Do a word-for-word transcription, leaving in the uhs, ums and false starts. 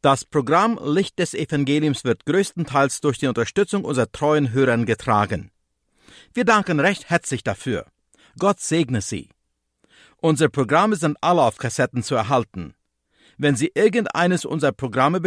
Das Programm Licht des Evangeliums wird größtenteils durch die Unterstützung unserer treuen Hörer getragen. Wir danken recht herzlich dafür. Gott segne Sie. Unsere Programme sind alle auf Kassetten zu erhalten. Wenn Sie irgendeines unserer Programme